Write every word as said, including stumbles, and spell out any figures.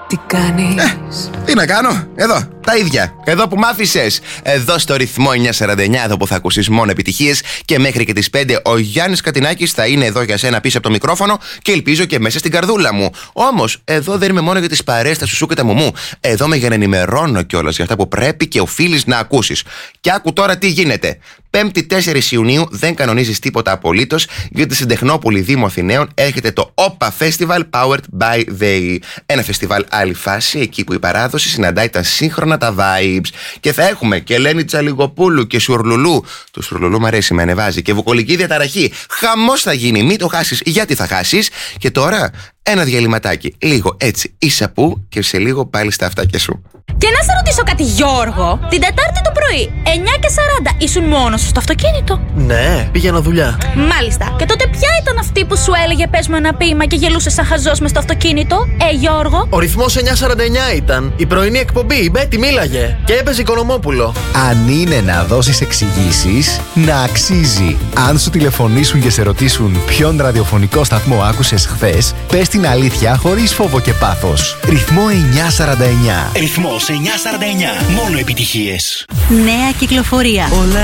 Τι κάνεις? Ε, τι να κάνω, εδώ, τα ίδια. Εδώ που μ' άφησες. Εδώ στο ρυθμό εννιακόσια σαράντα εννιά, εδώ που θα ακούσεις μόνο επιτυχίες. Και μέχρι και τις πέντε ο Γιάννης Κατινάκης θα είναι εδώ για σένα πίσω από το μικρόφωνο και ελπίζω και μέσα στην καρδούλα μου. Όμως, εδώ δεν είμαι μόνο για τις παρέες, τα σουσού και τα μουμού. Εδώ είμαι για να ενημερώνω κιόλας για αυτά που πρέπει και οφείλεις να ακούσεις. Και άκου τώρα τι γίνεται. Πέμπτη τέσσερις Ιουνίου δεν κανονίζεις τίποτα απολύτως, γιατί στην Τεχνόπολη Δήμου Αθηναίων έρχεται το όπα Festival Powered by They. Ένα φεστιβάλ άλλη φάση, εκεί που η παράδοση συναντάει τα σύγχρονα τα vibes. Και θα έχουμε και Ελένη Τσαλιγοπούλου και Σουρλουλού. Το Σουρλουλού μου αρέσει, με ανεβάζει. Και βουκολική διαταραχή. Χαμός θα γίνει, μην το χάσεις, γιατί θα χάσεις. Και τώρα ένα διαλυματάκι. Λίγο έτσι, ίσα που, και σε λίγο πάλι στα αυτάκια σου. Και να σε ρωτήσω κάτι, Γιώργο. Την Τετάρτη το πρωί, εννιά και σαράντα, ήσουν μόνος σου στο αυτοκίνητο? Ναι, πήγαινα δουλειά. Μάλιστα. Και τότε ποια ήταν αυτή που σου έλεγε πες μου ένα ποίημα και γελούσε σαν χαζός μες στο αυτοκίνητο, ε, Γιώργο? Ο ρυθμός εννιακόσια σαράντα εννιά ήταν. Η πρωινή εκπομπή, η Μπέτη μίλαγε. Και έπαιζε Οικονομόπουλο. Αν είναι να δώσεις εξηγήσεις, να αξίζει. Αν σου τηλεφωνήσουν και σε ρωτήσουν ποιον ραδιοφωνικό σταθμό άκουσες χθες, πες την αλήθεια χωρίς φόβο και πάθος. Ρυθμό εννιακόσια σαράντα εννιά. Ρυθμός εννιακόσια σαράντα εννιά. Μόνο επιτυχίες. Νέα κυκλοφορία.